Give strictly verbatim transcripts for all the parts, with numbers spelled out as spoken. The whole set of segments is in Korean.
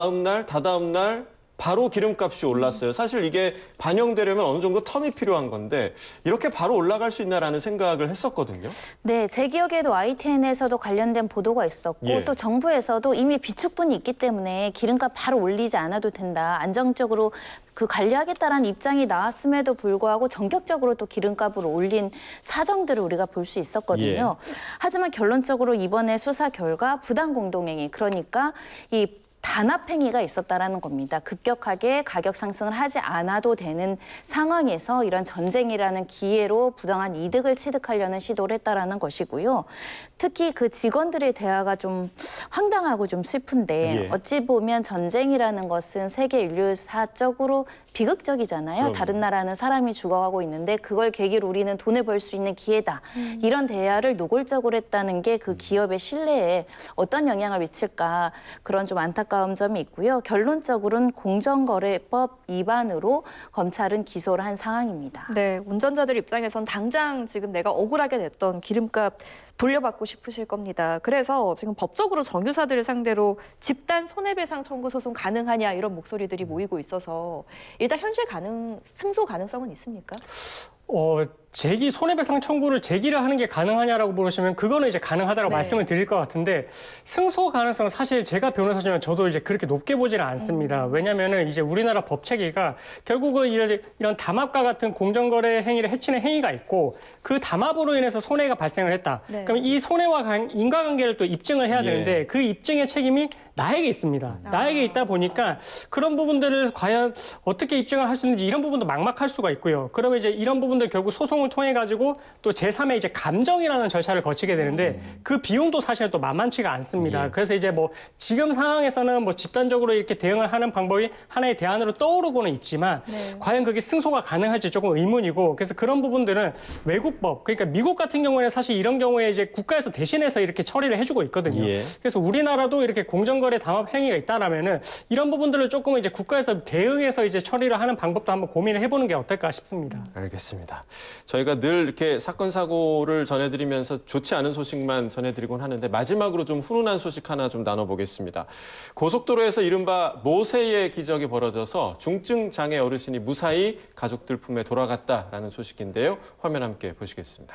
다음 날, 다다음 날 바로 기름값이 올랐어요. 사실 이게 반영되려면 어느 정도 텀이 필요한 건데 이렇게 바로 올라갈 수 있나라는 생각을 했었거든요. 네, 제 기억에도 아이티엔에서도 관련된 보도가 있었고 예. 또 정부에서도 이미 비축분이 있기 때문에 기름값 바로 올리지 않아도 된다. 안정적으로 그 관리하겠다라는 입장이 나왔음에도 불구하고 전격적으로 또 기름값을 올린 사정들을 우리가 볼 수 있었거든요. 예. 하지만 결론적으로 이번에 수사 결과 부당 공동행위, 그러니까 이 단합행위가 있었다라는 겁니다. 급격하게 가격 상승을 하지 않아도 되는 상황에서 이런 전쟁이라는 기회로 부당한 이득을 취득하려는 시도를 했다라는 것이고요. 특히 그 직원들의 대화가 좀 황당하고 좀 슬픈데 예. 어찌 보면 전쟁이라는 것은 세계 인류사적으로 비극적이잖아요. 그럼요. 다른 나라는 사람이 죽어가고 있는데 그걸 계기로 우리는 돈을 벌 수 있는 기회다. 음. 이런 대화를 노골적으로 했다는 게 그 기업의 신뢰에 어떤 영향을 미칠까, 그런 좀 안타까운 점이 있고요. 결론적으로는 공정거래법 위반으로 검찰은 기소를 한 상황입니다. 네, 운전자들 입장에선 당장 지금 내가 억울하게 냈던 기름값 돌려받고 싶으실 겁니다. 그래서 지금 법적으로 정유사들을 상대로 집단 손해배상 청구 소송 가능하냐 이런 목소리들이 모이고 있어서 일단 현실 가능, 승소 가능성은 있습니까? 어, 제기 손해배상 청구를 제기를 하는 게 가능하냐라고 물으시면 그거는 이제 가능하다고 네. 말씀을 드릴 것 같은데 승소 가능성은 사실 제가 변호사지만 저도 이제 그렇게 높게 보지는 않습니다. 음. 왜냐면은 이제 우리나라 법 체계가 결국은 이런, 이런 담합과 같은 공정거래 행위를 해치는 행위가 있고 그 담합으로 인해서 손해가 발생을 했다. 네. 그럼 이 손해와 관, 인과관계를 또 입증을 해야 되는데 예. 그 입증의 책임이 나에게 있습니다. 아. 나에게 있다 보니까 그런 부분들을 과연 어떻게 입증을 할 수 있는지 이런 부분도 막막할 수가 있고요. 그러면 이제 이런 부분들 결국 소송을 통해 가지고 또 제삼의 이제 감정이라는 절차를 거치게 되는데 음. 그 비용도 사실 또 만만치가 않습니다. 예. 그래서 이제 뭐 지금 상황에서는 뭐 집단적으로 이렇게 대응을 하는 방법이 하나의 대안으로 떠오르고는 있지만 네. 과연 그게 승소가 가능할지 조금 의문이고, 그래서 그런 부분들은 외국법, 그러니까 미국 같은 경우에는 사실 이런 경우에 이제 국가에서 대신해서 이렇게 처리를 해주고 있거든요. 예. 그래서 우리나라도 이렇게 공정거래 담합 행위가 있다라면은 이런 부분들을 조금 이제 국가에서 대응해서 이제 처리를 하는 방법도 한번 고민을 해보는 게 어떨까 싶습니다. 알겠습니다. 저희가 늘 이렇게 사건 사고를 전해드리면서 좋지 않은 소식만 전해드리곤 하는데 마지막으로 좀 훈훈한 소식 하나 좀 나눠보겠습니다. 고속도로에서 이른바 모세의 기적이 벌어져서 중증 장애 어르신이 무사히 가족들 품에 돌아갔다라는 소식인데요. 화면 함께 보시겠습니다.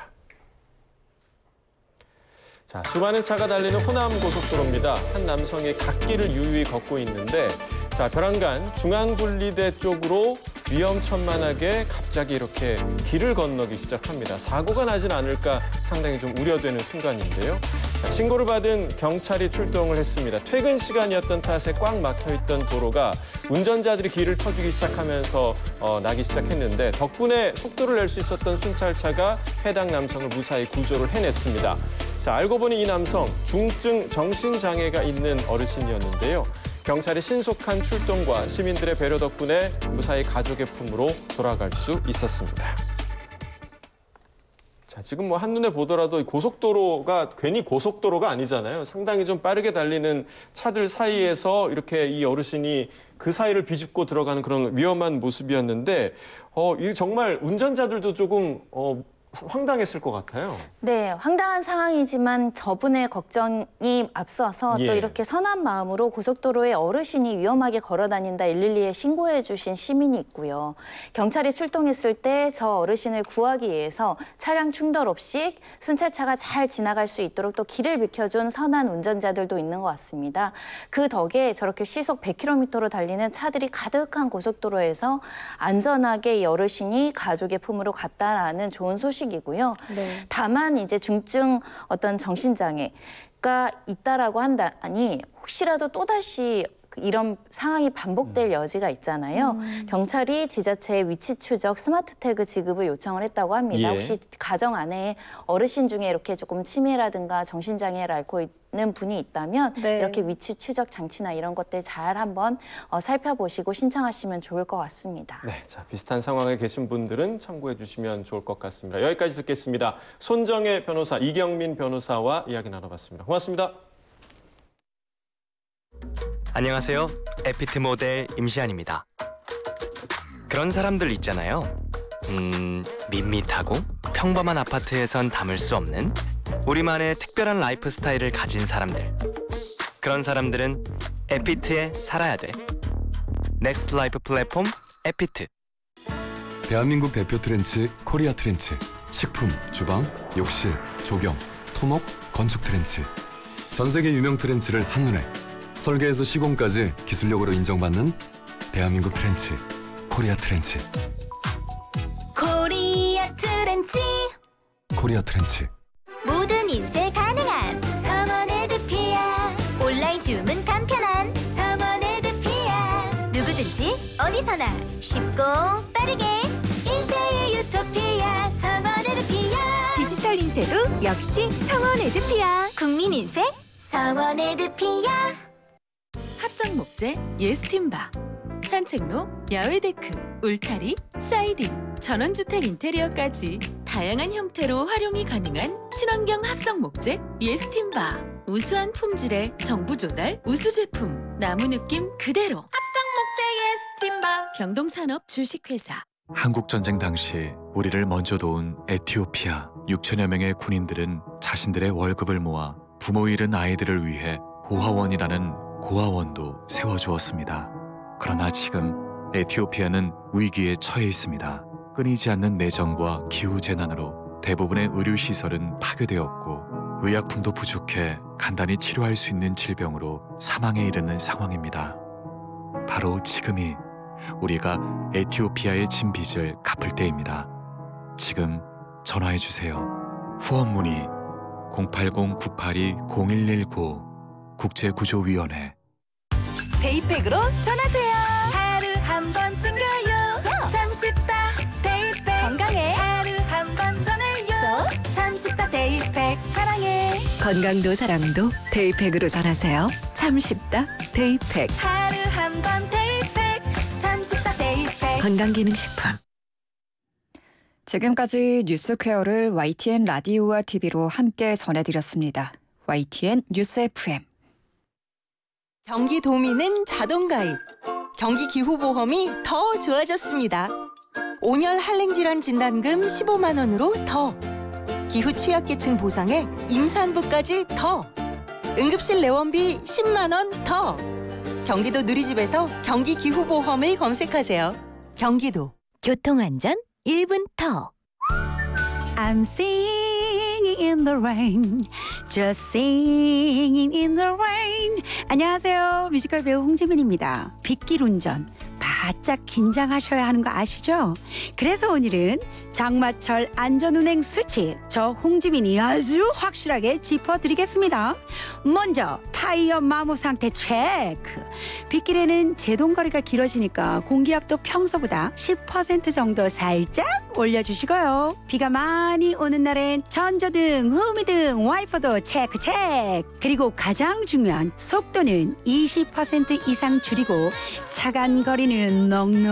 자, 수많은 차가 달리는 호남 고속도로입니다. 한 남성이 갓길을 유유히 걷고 있는데 자, 벼랑간 중앙분리대 쪽으로 위험천만하게 갑자기 이렇게 길을 건너기 시작합니다. 사고가 나진 않을까 상당히 좀 우려되는 순간인데요. 자, 신고를 받은 경찰이 출동을 했습니다. 퇴근 시간이었던 탓에 꽉 막혀있던 도로가 운전자들이 길을 터주기 시작하면서 어, 나기 시작했는데 덕분에 속도를 낼 수 있었던 순찰차가 해당 남성을 무사히 구조를 해냈습니다. 자, 알고 보니 이 남성 중증 정신장애가 있는 어르신이었는데요. 경찰의 신속한 출동과 시민들의 배려 덕분에 무사히 가족의 품으로 돌아갈 수 있었습니다. 자, 지금 뭐 한눈에 보더라도 고속도로가 괜히 고속도로가 아니잖아요. 상당히 좀 빠르게 달리는 차들 사이에서 이렇게 이 어르신이 그 사이를 비집고 들어가는 그런 위험한 모습이었는데 어, 이 정말 운전자들도 조금 어, 황당했을 것 같아요. 네, 황당한 상황이지만 저분의 걱정이 앞서서 예. 또 이렇게 선한 마음으로 고속도로에 어르신이 위험하게 걸어다닌다 일일이에 신고해 주신 시민이 있고요. 경찰이 출동했을 때 저 어르신을 구하기 위해서 차량 충돌 없이 순찰차가 잘 지나갈 수 있도록 또 길을 비켜준 선한 운전자들도 있는 것 같습니다. 그 덕에 저렇게 시속 백 킬로미터로 달리는 차들이 가득한 고속도로에서 안전하게 이 어르신이 가족의 품으로 갔다라는 좋은 소식 이고요. 네. 다만 이제 중증 어떤 정신장애가 있다라고 한다니 혹시라도 또다시 이런 상황이 반복될 음. 여지가 있잖아요. 음. 경찰이 지자체에 위치 추적 스마트 태그 지급을 요청을 했다고 합니다. 예. 혹시 가정 안에 어르신 중에 이렇게 조금 치매라든가 정신장애를 앓고 있는 분이 있다면 네. 이렇게 위치 추적 장치나 이런 것들 잘 한번 어, 살펴보시고 신청하시면 좋을 것 같습니다. 네, 자, 비슷한 상황에 계신 분들은 참고해 주시면 좋을 것 같습니다. 여기까지 듣겠습니다. 손정혜 변호사, 이경민 변호사와 이야기 나눠봤습니다. 고맙습니다. 안녕하세요. 에피트 모델 임시안입니다. 그런 사람들 있잖아요. 음, 밋밋하고 평범한 아파트에선 담을 수 없는 우리만의 특별한 라이프 스타일을 가진 사람들. 그런 사람들은 에피트에 살아야 돼. 넥스트 라이프 플랫폼 에피트. 대한민국 대표 트렌치 코리아 트렌치. 식품, 주방, 욕실, 조경, 토목, 건축 트렌치. 전 세계 유명 트렌치를 한눈에 설계에서 시공까지 기술력으로 인정받는 대한민국 트렌치 코리아 트렌치. 코리아 트렌치. 코리아 트렌치. 모든 인쇄 가능한 성원 에드피아. 온라인 주문 간편한 성원 에드피아. 누구든지 어디서나 쉽고 빠르게 인쇄의 유토피아 성원 에드피아. 디지털 인쇄도 역시 성원 에드피아. 국민 인쇄 성원 에드피아. 합성 목재, 예스팀바, 산책로, 야외 데크, 울타리, 사이딩, 전원주택 인테리어까지 다양한 형태로 활용이 가능한 친환경 합성 목재, 예스팀바. 우수한 품질의 정부 조달 우수 제품, 나무 느낌 그대로. 합성 목재 예스팀바. 경동산업 주식회사. 한국전쟁 당시 우리를 먼저 도운 에티오피아 육천여 명의 군인들은 자신들의 월급을 모아 부모 잃은 아이들을 위해 고아원이라는 고아원도 세워주었습니다. 그러나 지금 에티오피아는 위기에 처해 있습니다. 끊이지 않는 내전과 기후재난으로 대부분의 의료시설은 파괴되었고 의약품도 부족해 간단히 치료할 수 있는 질병으로 사망에 이르는 상황입니다. 바로 지금이 우리가 에티오피아의 진 빚을 갚을 때입니다. 지금 전화해주세요. 후원 문의 공팔공 구팔이 공일일구 국제구조위원회. 데이팩으로 전하세요. 하루 한 번쯤 가요. 참 쉽다 데이팩. 건강해 하루 한 번 전해요. 참 쉽다 데이팩. 사랑해. 건강도 사랑도 데이팩으로 전하세요. 참 쉽다 데이팩. 하루 한 번 데이팩. 참 쉽다 데이팩. 건강기능식품. 지금까지 뉴스퀘어를 와이티엔 라디오와 티비로 함께 전해드렸습니다. 와이티엔 뉴스 에프엠. 경기도민은 자동가입. 경기기후보험이 더 좋아졌습니다. 온열 한랭질환 진단금 십오만 원으로 더. 기후 취약계층 보상에 임산부까지 더. 응급실 내원비 십만 원 더. 경기도 누리집에서 경기기후보험을 검색하세요. 경기도. 교통안전 일 분 더. I'm singing in the rain, just singing in the rain. 안녕하세요. 뮤지컬 배우 홍지민입니다. 빗길 운전 바짝 긴장하셔야 하는 거 아시죠? 그래서 오늘은 장마철 안전운행 수칙 저 홍지민이 아주 확실하게 짚어드리겠습니다. 먼저 타이어 마모 상태 체크. 빗길에는 제동거리가 길어지니까 공기압도 평소보다 십 퍼센트 정도 살짝 올려주시고요. 비가 많이 오는 날엔 전조등, 후미등, 와이퍼도 체크 체크. 그리고 가장 중요한 속도는 이십 퍼센트 이상 줄이고 차간 거리는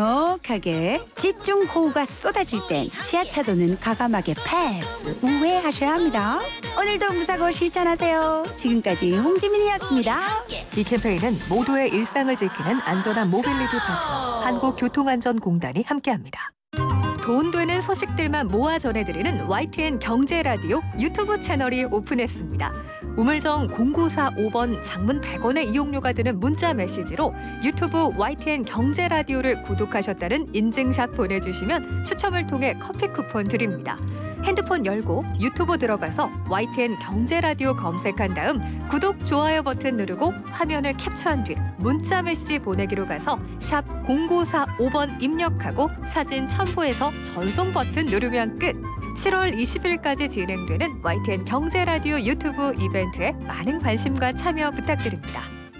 넉넉하게. 집중호우가 쏟아질 땐 지하차도는 과감하게 패스 우회하셔야 합니다. 오늘도 무사고 실천하세요. 지금까지 홍지민이었습니다. 이 캠페인은 모두의 일상을 지키는 안전한 모빌리티 파트너 한국교통안전공단이 함께합니다. 돈 되는 소식들만 모아 전해드리는 와이티엔 경제라디오 유튜브 채널이 오픈했습니다. 우물정 공구사오 번 장문 백 원의 이용료가 드는 문자 메시지로 유튜브 와이티엔 경제라디오를 구독하셨다는 인증샷 보내주시면 추첨을 통해 커피 쿠폰 드립니다. 핸드폰 열고 유튜브 들어가서 와이티엔 경제라디오 검색한 다음 구독, 좋아요 버튼 누르고 화면을 캡처한 뒤 문자 메시지 보내기로 가서 샵 공구사오 번 입력하고 사진 첨부해서 전송 버튼 누르면 끝. 칠월 이십일까지 진행되는 와이티엔 경제라디오 유튜브 이벤트에 많은 관심과 참여 부탁드립니다.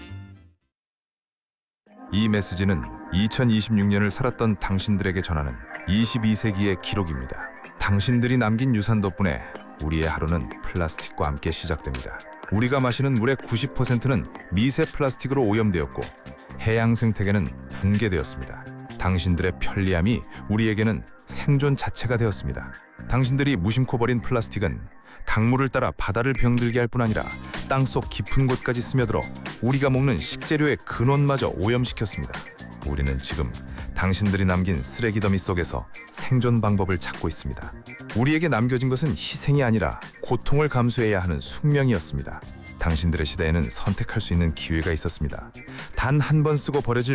이 메시지는 이천이십육 년을 살았던 당신들에게 전하는 이십이 세기의 기록입니다. 당신들이 남긴 유산 덕분에 우리의 하루는 플라스틱과 함께 시작됩니다. 우리가 마시는 물의 구십 퍼센트는 미세 플라스틱으로 오염되었고 해양 생태계는 붕괴되었습니다. 당신들의 편리함이 우리에게는 생존 자체가 되었습니다. 당신들이 무심코 버린 플라스틱은 강물을 따라 바다를 병들게 할 뿐 아니라 땅속 깊은 곳까지 스며들어 우리가 먹는 식재료의 근원마저 오염시켰습니다. 우리는 지금 당신들이 남긴 쓰레기 더미 속에서 생존 방법을 찾고 있습니다. 우리에게 남겨진 것은 희생이 아니라 고통을 감수해야 하는 숙명이었습니다. 당신들의 시대에는 선택할 수 있는 기회가 있었습니다. 단 한 번 쓰고 버려질